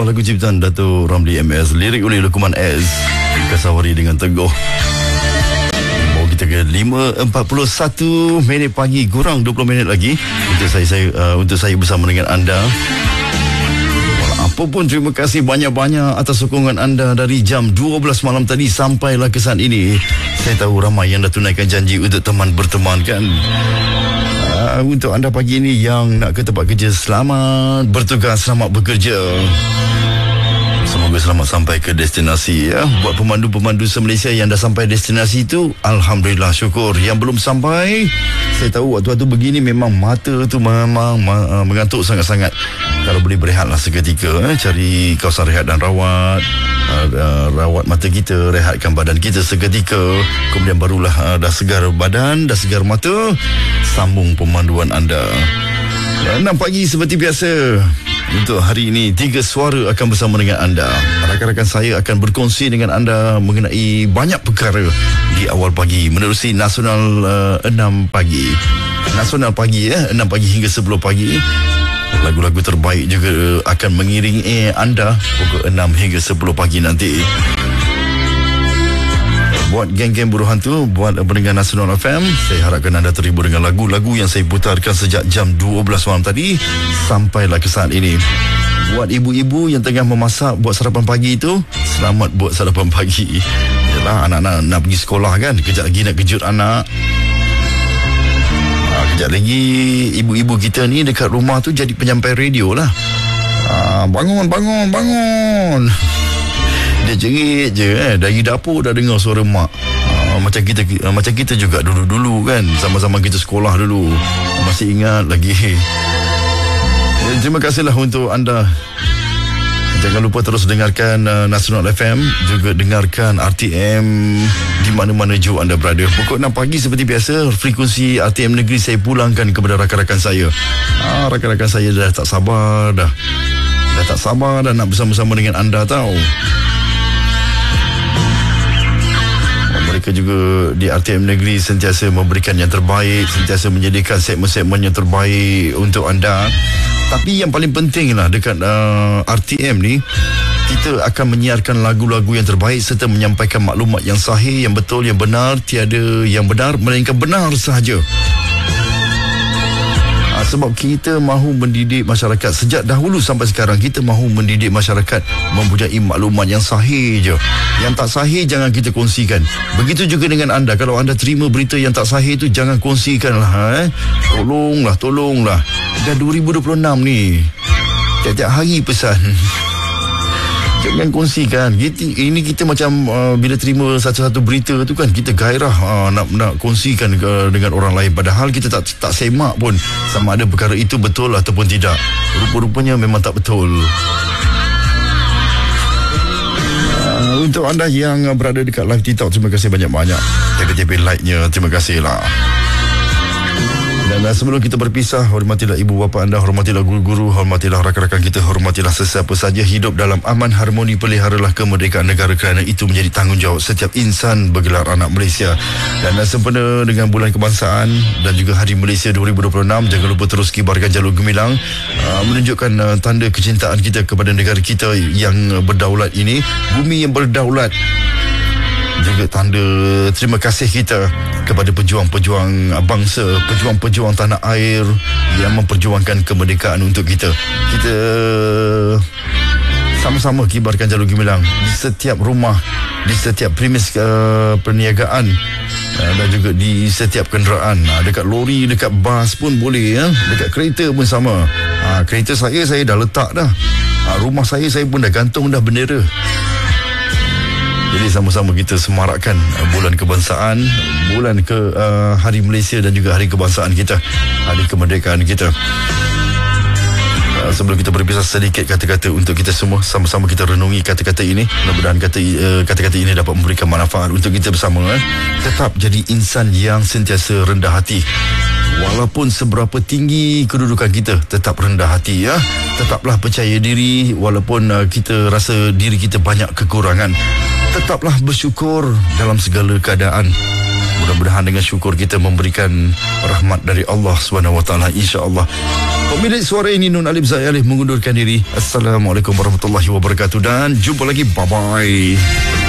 sebuah lagu ciptaan Dato' Ramli MS, lirik oleh Luqman S, Kasawari dengan Teguh. Bawa kita ke 5.41 minit pagi, kurang 20 minit lagi untuk saya bersama dengan anda. Apapun, terima kasih banyak-banyak atas sokongan anda dari jam 12 malam tadi sampailah ke saat ini. Saya tahu ramai yang dah tunaikan janji untuk teman berteman kan. Untuk anda pagi ini yang nak ke tempat kerja, selamat bertugas, selamat bekerja. Semoga selamat sampai ke destinasi ya. Buat pemandu-pemandu se-Malaysia yang dah sampai destinasi itu, alhamdulillah, syukur. Yang belum sampai, saya tahu waktu-waktu begini memang mata tu memang mengantuk sangat-sangat. Kalau boleh berehatlah seketika, cari kawasan rehat dan rawat mata kita, rehatkan badan kita seketika. Kemudian barulah dah segar badan, dah segar mata, sambung pemanduan anda. 6 pagi seperti biasa. Untuk hari ini 3 suara akan bersama dengan anda. Rakan-rakan saya akan berkongsi dengan anda mengenai banyak perkara di awal pagi menerusi Nasional 6 pagi. Nasional pagi 6 pagi hingga 10 pagi. Lagu-lagu terbaik juga akan mengiringi anda pukul 6 hingga 10 pagi nanti. Buat geng-geng buruh hantu, buat pendengar Nasional FM, saya harapkan anda terhibur dengan lagu-lagu yang saya putarkan sejak jam 12 malam tadi sampailah ke saat ini. Buat ibu-ibu yang tengah memasak buat sarapan pagi itu, selamat buat sarapan pagi. Yalah, anak-anak nak pergi sekolah kan, kejap lagi nak kejut anak. Kejap lagi ibu-ibu kita ni dekat rumah tu jadi penyampai radio lah. Bangun. Dia jerit je dari dapur dah dengar suara mak. Macam kita juga dulu-dulu kan, sama-sama kita sekolah dulu. Masih ingat lagi. Terima kasihlah untuk anda. Jangan lupa terus dengarkan Nasional FM, juga dengarkan RTM di mana-mana jauh anda berada. Pukul 6 pagi seperti biasa, frekuensi RTM Negeri saya pulangkan kepada rakan-rakan saya. Rakan-rakan saya dah tak sabar dah. Dah tak sabar dah nak bersama-sama dengan anda tahu. Mereka juga di RTM Negeri sentiasa memberikan yang terbaik, sentiasa menyediakan segmen-segmen yang terbaik untuk anda. Tapi yang paling penting lah dekat RTM ni, kita akan menyiarkan lagu-lagu yang terbaik serta menyampaikan maklumat yang sahih, yang betul, yang benar. Tiada yang benar melainkan benar sahaja. Sebab kita mahu mendidik masyarakat sejak dahulu sampai sekarang. Kita mahu mendidik masyarakat mempunyai maklumat yang sahih je. Yang tak sahih jangan kita kongsikan. Begitu juga dengan anda. Kalau anda terima berita yang tak sahih tu, jangan kongsikan lah. Tolonglah. Dah 2026 ni, tiap-tiap hari pesan. Jangan kongsikan. Ini kita macam bila terima satu-satu berita tu kan, kita gairah nak kongsikan dengan orang lain. Padahal kita tak semak pun sama ada perkara itu betul ataupun tidak. Rupa-rupanya memang tak betul. Untuk anda yang berada dekat live TikTok, terima kasih banyak-banyak. TP like-nya, terima kasih lah. Dan sebelum kita berpisah, hormatilah ibu bapa anda, hormatilah guru-guru, hormatilah rakan-rakan kita, hormatilah sesiapa saja. Hidup dalam aman harmoni, peliharalah kemerdekaan negara kerana itu menjadi tanggungjawab setiap insan bergelar anak Malaysia. Dan sempena dengan bulan kebangsaan dan juga Hari Malaysia 2026, jangan lupa terus kibarkan jalur gemilang, menunjukkan tanda kecintaan kita kepada negara kita yang berdaulat ini, bumi yang berdaulat. Juga tanda terima kasih kita kepada pejuang-pejuang bangsa, pejuang-pejuang tanah air yang memperjuangkan kemerdekaan untuk kita. Kita sama-sama kibarkan jalur gemilang di setiap rumah, di setiap premis perniagaan, dan juga di setiap kenderaan. Dekat lori, dekat bas pun boleh ya. Dekat kereta pun sama. Kereta saya dah letak dah. Rumah saya pun dah gantung dah bendera. Jadi sama-sama kita semarakkan bulan kebangsaan, bulan Hari Malaysia dan juga Hari Kebangsaan kita, Hari Kemerdekaan kita. Sebelum kita berpisah, sedikit kata-kata untuk kita semua. Sama-sama kita renungi kata-kata ini. Mudah-mudahan kata-kata ini dapat memberikan manfaat untuk kita bersama. Tetap jadi insan yang sentiasa rendah hati. Walaupun seberapa tinggi kedudukan kita, tetap rendah hati ya. Tetaplah percaya diri walaupun kita rasa diri kita banyak kekurangan. Tetaplah bersyukur dalam segala keadaan. Mudah-mudahan dengan syukur kita memberikan rahmat dari Allah SWT, insya-Allah. Pemilik suara ini Nun Alif Zahid Alif mengundurkan diri. Assalamualaikum warahmatullahi wabarakatuh dan jumpa lagi. Bye-bye.